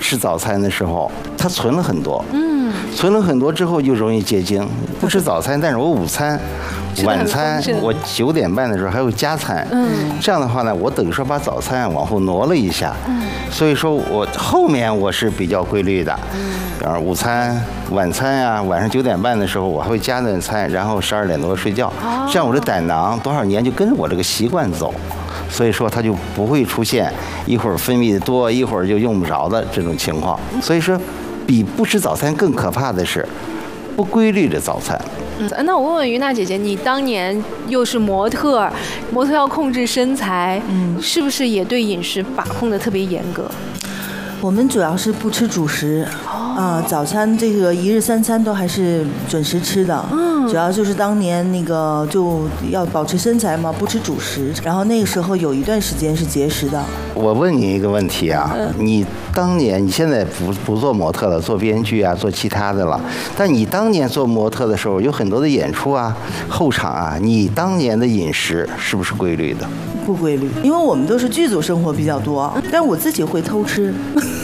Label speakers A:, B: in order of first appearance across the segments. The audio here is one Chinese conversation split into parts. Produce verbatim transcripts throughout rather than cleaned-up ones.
A: 吃早餐的时候，它存了很多，嗯，存了很多之后就容易结晶。不吃早餐，但是我午餐、晚餐，我九点半的时候还有加餐，嗯，这样的话呢，我等于说把早餐往后挪了一下，嗯，所以说我后面我是比较规律的，嗯，比方说午餐、晚餐呀、啊，晚上九点半的时候我还会加顿餐，然后十二点多睡觉，哦，这样我的胆囊多少年就跟着我这个习惯走。所以说它就不会出现一会儿分泌的多，一会儿就用不着的这种情况。所以说，比不吃早餐更可怕的是不规律的早餐。
B: 嗯，那我问问于娜姐姐，你当年又是模特，模特要控制身材，嗯，是不是也对饮食把控的特别严格？
C: 我们主要是不吃主食，啊、呃，早餐这个一日三餐都还是准时吃的。嗯，主要就是当年那个就要保持身材嘛，不吃主食。然后那个时候有一段时间是节食的。
A: 我问你一个问题啊，嗯、你当年你现在不不做模特了，做编剧啊，做其他的了。但你当年做模特的时候，有很多的演出啊、后场啊，你当年的饮食是不是规律的？
C: 不规律，因为我们都是剧组生活比较多，但我自己会偷吃。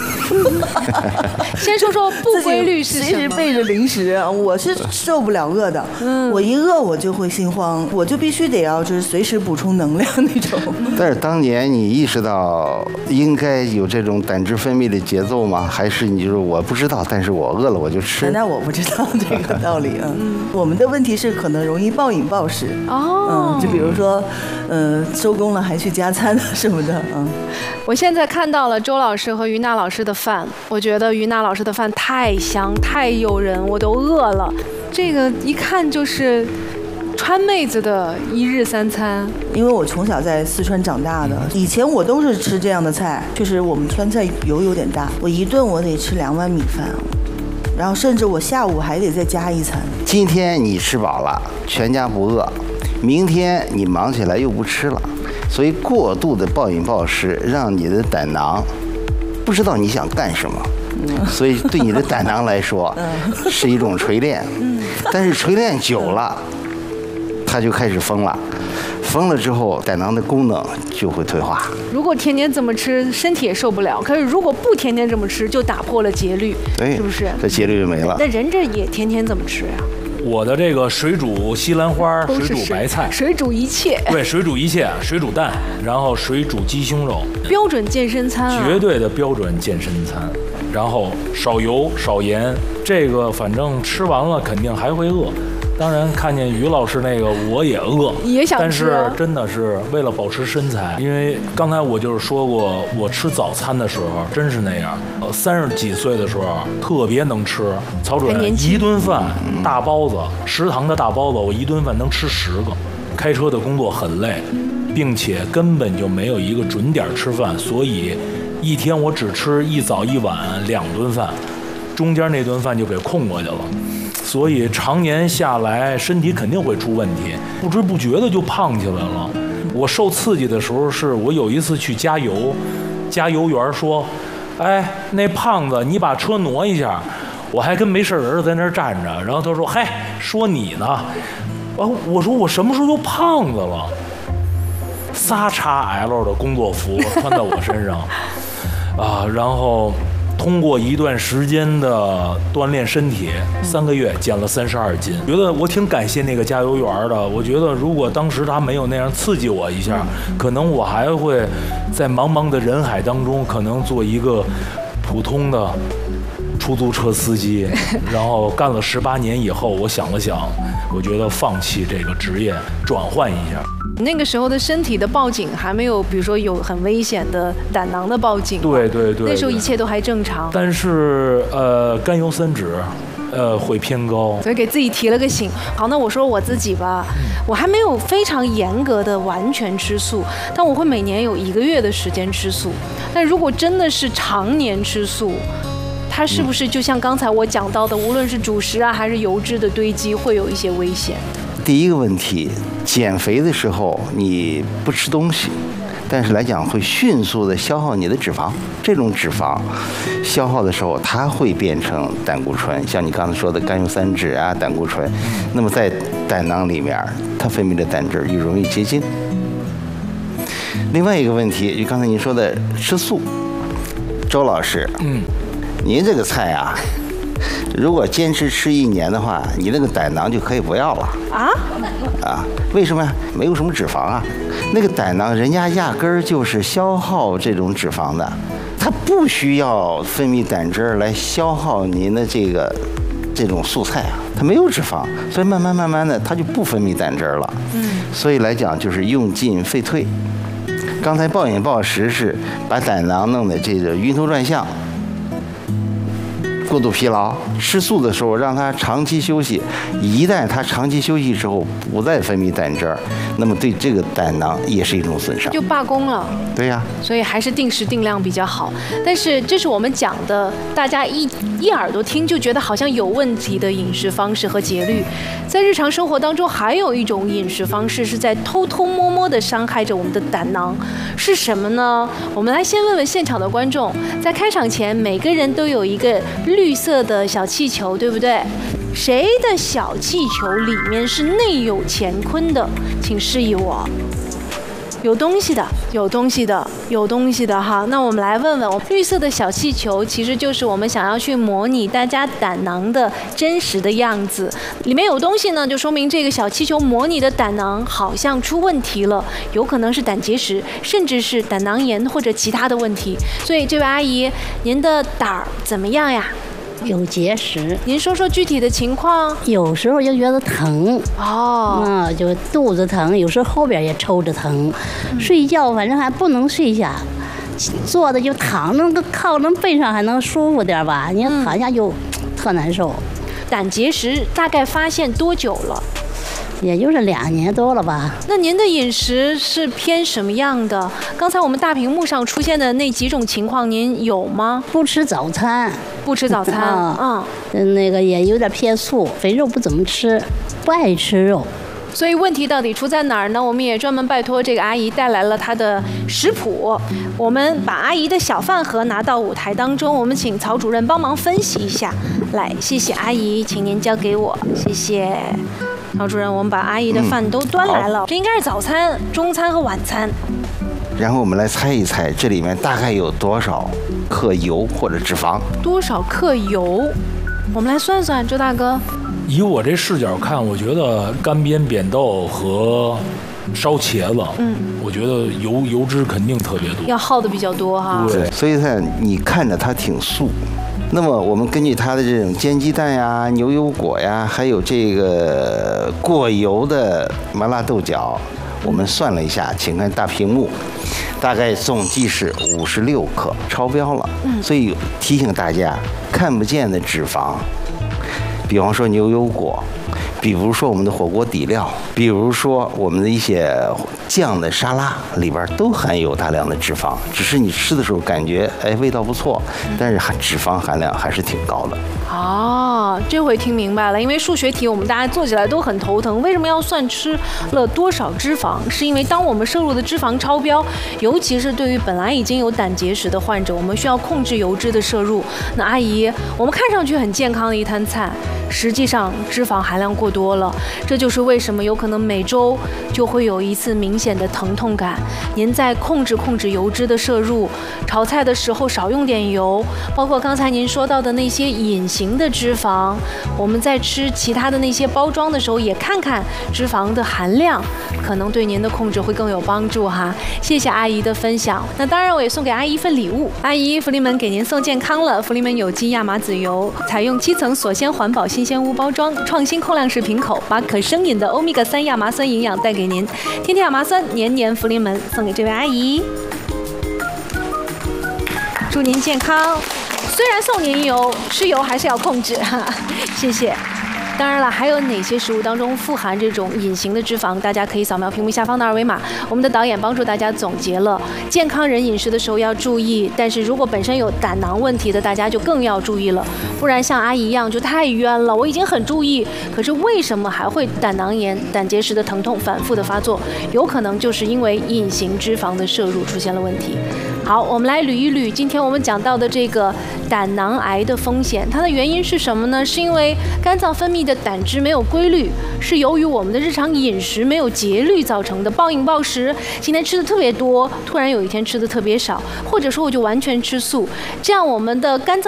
B: 先说说不规律是什么？
C: 随时备着零食，我是受不了饿的。嗯，我一饿我就会心慌，我就必须得要就是随时补充能量那种。
A: 但是当年你意识到应该有这种胆汁分泌的节奏吗？还是你就是我不知道，但是我饿了我就吃？
C: 那我不知道这个道理啊。嗯，我们的问题是可能容易暴饮暴食。哦，嗯，就比如说，嗯、呃，收工了还去加餐什么的。嗯，
B: 我现在看到了周老师和于娜老师的饭，我觉得于娜老师的饭太香太诱人，我都饿了。这个一看就是川妹子的一日三餐。
C: 因为我从小在四川长大的，以前我都是吃这样的菜，确实我们川菜油有点大，我一顿我得吃两碗米饭，然后甚至我下午还得再加一餐。
A: 今天你吃饱了，全家不饿，明天你忙起来又不吃了，所以过度的暴饮暴食让你的胆囊不知道你想干什么，所以对你的胆囊来说是一种锤炼，但是锤炼久了它就开始疯了，疯了之后胆囊的功能就会退化。
B: 如果天天这么吃身体也受不了，可是如果不天天这么吃就打破了节律，
A: 对，
B: 是不是？
A: 这节律就没了。
B: 那人这也天天这么吃呀、啊？
D: 我的这个水煮西兰花，水煮白菜，
B: 水煮一切，
D: 对，水煮一切，水煮蛋，然后水煮鸡胸肉，
B: 标准健身餐啊，
D: 绝对的标准健身餐。然后少油少盐，这个反正吃完了肯定还会饿。当然看见于老师那个我也饿，
B: 也想吃，
D: 但是真的是为了保持身材，因为刚才我就是说过，我吃早餐的时候真是那样。呃，三十几岁的时候特别能吃，曹主任一顿饭大包子，食堂的大包子我一顿饭能吃十个。开车的工作很累，并且根本就没有一个准点吃饭，所以一天我只吃一早一晚两顿饭，中间那顿饭就给空过去了。所以常年下来，身体肯定会出问题，不知不觉的就胖起来了。我受刺激的时候，是我有一次去加油，加油员说：“哎，那胖子，你把车挪一下。”我还跟没事人在那儿站着，然后他说：“嗨，说你呢。”啊，我说我什么时候就胖子了？仨 X L 的工作服穿在我身上，啊，然后。通过一段时间的锻炼身体，三个月减了三十二斤。觉得我挺感谢那个加油员的。我觉得如果当时他没有那样刺激我一下，可能我还会在茫茫的人海当中，可能做一个普通的出租车司机。然后干了十八年以后，我想了想，我觉得放弃这个职业，转换一下。
B: 那个时候的身体的报警还没有，比如说有很危险的胆囊的报警，
D: 对对 对, 对，
B: 那时候一切都还正常。
D: 但是呃，甘油三酯，呃，会偏高，
B: 所以给自己提了个醒。好，那我说我自己吧，我还没有非常严格的完全吃素，但我会每年有一个月的时间吃素。但如果真的是常年吃素，它是不是就像刚才我讲到的，无论是主食啊还是油脂的堆积，会有一些危险？
A: 第一个问题，减肥的时候你不吃东西，但是来讲会迅速的消耗你的脂肪，这种脂肪消耗的时候，它会变成胆固醇，像你刚才说的甘油三酯啊，胆固醇。那么在胆囊里面，它分泌的胆汁又容易结晶。另外一个问题，就刚才您说的吃素，周老师，嗯， 您这个菜啊，如果坚持吃一年的话，你那个胆囊就可以不要了啊啊！为什么呀？没有什么脂肪啊。那个胆囊，人家压根儿就是消耗这种脂肪的，它不需要分泌胆汁儿来消耗您的这个这种素菜啊，它没有脂肪，所以慢慢慢慢的它就不分泌胆汁儿了。嗯，所以来讲就是用进废退。刚才暴饮暴食是把胆囊弄得这个晕头转向。过度疲劳，吃素的时候让他长期休息，一旦他长期休息之后不再分泌胆汁儿，那么对这个胆囊也是一种损伤，
B: 就罢工了。
A: 对呀、啊，
B: 所以还是定时定量比较好。但是这是我们讲的，大家一一耳朵听就觉得好像有问题的饮食方式和节律，在日常生活当中还有一种饮食方式是在偷偷摸摸地伤害着我们的胆囊，是什么呢？我们来先问问现场的观众，在开场前每个人都有一个绿色的小气球，对不对？谁的小气球里面是内有乾坤的？请示意我。有东西的，有东西的，有东西的哈。那我们来问问，绿色的小气球其实就是我们想要去模拟大家胆囊的真实的样子。里面有东西呢，就说明这个小气球模拟的胆囊好像出问题了，有可能是胆结石，甚至是胆囊炎或者其他的问题。所以这位阿姨，您的胆儿怎么样呀？
E: 有结石。
B: 您说说具体的情况。
E: 有时候就觉得疼
B: 哦，
E: 嗯，就肚子疼，有时候后边也抽着疼，嗯、睡觉反正还不能睡下，坐的就躺那个靠那背上还能舒服点吧，你躺下就特难受。
B: 胆结石大概发现多久了？
E: 也就是两年多了吧。
B: 那您的饮食是偏什么样的？刚才我们大屏幕上出现的那几种情况，您有吗？
E: 不吃早餐，
B: 不吃早餐，
E: 嗯，嗯，那个也有点偏素，肥肉不怎么吃，不爱吃肉。
B: 所以问题到底出在哪儿呢？我们也专门拜托这个阿姨带来了她的食谱，我们把阿姨的小饭盒拿到舞台当中，我们请曹主任帮忙分析一下。来，谢谢阿姨，请您交给我，谢谢。曹主任，我们把阿姨的饭都端来了，嗯、这应该是早餐、中餐和晚餐。
A: 然后我们来猜一猜，这里面大概有多少克油或者脂肪？
B: 多少克油？我们来算算，周大哥。
D: 以我这视角看，我觉得干煸扁豆和烧茄子，嗯，我觉得油油脂肯定特别多，
B: 要耗的比较多哈。
A: 对，所以呢，你看着它挺素。那么我们根据它的这种煎鸡蛋呀、牛油果呀，还有这个过油的麻辣豆角，我们算了一下，请看大屏幕，大概总计是五十六克，超标了。嗯，所以提醒大家，看不见的脂肪，比方说牛油果，比如说我们的火锅底料，比如说我们的一些酱的沙拉里边都含有大量的脂肪，只是你吃的时候感觉哎味道不错，但是含脂肪含量还是挺高的。
B: 哦，这回听明白了，因为数学题我们大家做起来都很头疼。为什么要算吃了多少脂肪？是因为当我们摄入的脂肪超标，尤其是对于本来已经有胆结石的患者，我们需要控制油脂的摄入。那阿姨，我们看上去很健康的一摊菜，实际上脂肪含量过多了，这就是为什么有可能每周就会有一次明显的疼痛感。您在控制控制油脂的摄入，炒菜的时候少用点油，包括刚才您说到的那些隐形的脂肪，我们在吃其他的那些包装的时候也看看脂肪的含量，可能对您的控制会更有帮助哈。谢谢阿姨的分享。那当然我也送给阿姨一份礼物，阿姨福临门给您送健康了，福临门有机亚麻籽油，采用七层锁鲜环保新鲜屋包装，创新控量式瓶口，把可生饮的欧米伽三亚麻酸营养带给您。天天亚麻酸，年年福临门，送给这位阿姨，祝您健康。虽然送您油，吃油还是要控制哈，谢谢。当然了，还有哪些食物当中富含这种隐形的脂肪？大家可以扫描屏幕下方的二维码。我们的导演帮助大家总结了健康人饮食的时候要注意，但是如果本身有胆囊问题的，大家就更要注意了，不然像阿姨一样就太冤了。我已经很注意，可是为什么还会胆囊炎、胆结石的疼痛反复的发作？有可能就是因为隐形脂肪的摄入出现了问题。好，我们来捋一捋今天我们讲到的这个胆囊癌的风险，它的原因是什么呢？是因为肝脏分泌的胆汁没有规律，是由于我们的日常饮食没有节律造成的。暴饮暴食，今天吃的特别多，突然有一天吃的特别少，或者说我就完全吃素，这样我们的肝脏